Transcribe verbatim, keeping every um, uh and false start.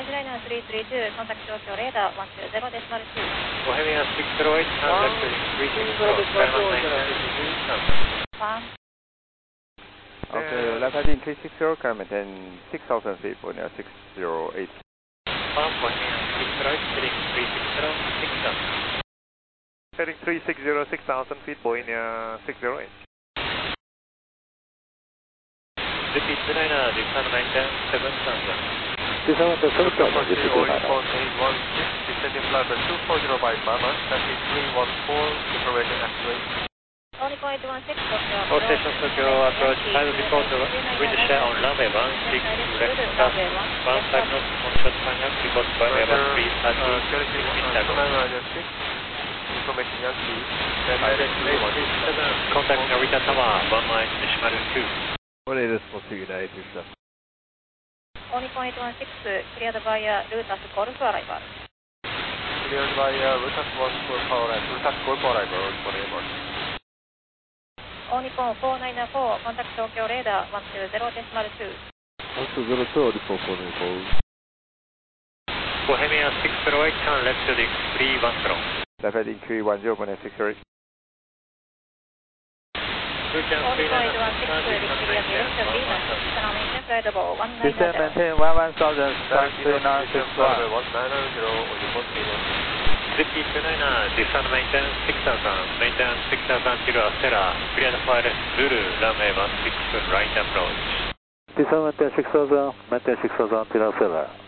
ライナースリースリーツー、コンタクト状況レーダーいちゼロデシマルツー。 Bohemia six zero eight, turn left heading three six zero, Skyline nine ten. Okay, left heading three six zero, can maintain six thousand feet, Bohemia six zero eight. Bohemia six zero eight, heading three six zero, six thousand. Heading three six zero, six thousand feet, Bohemia six zero eight. Repeat, Liner, descend nine ten, seven thousand. Descend one ten, seven thousand, repeat Liner. Descending flight two four zero by Mama, taxi three one four, information activate. All point one six, Tokyo. All stations Tokyo, approach five before the wind shear on runway one six, left start, one five knots, one shot final, report by Airbus three thirty, six Chicago. Information Yankee, Contact Narita Tower, one nine decimal two. What is for United stuff? All point one six, cleared via Lutas Golf arrival. Cleared via Lutas Golf arrival, Lutas Golf arrival for Airbus. All point four nine four, contact Tokyo radar one two zero decimal two. one two zero two, report four nine four. Bohemia six zero eight, turn left heading three one zero. Left heading three one zero, Bohemia six zero eight. All point one six, Victoria Director Venus, economic incredible one nine zero. Descend maintain one one thousand, start three nine six one. Repeat, Liner, descend maintain six thousand, maintain six thousand kilo Stella, cleared for left, Lulu, runway one six, right approach. Descend maintain six thousand, maintain six thousand, Stella.